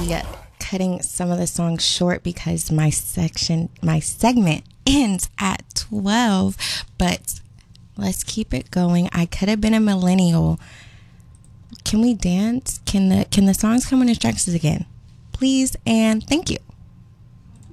be cutting some of the songs short because my segment ends at 12, but let's keep it going. I could have been a millennial. Can we dance? Can the songs come in instructions again? Please and thank you.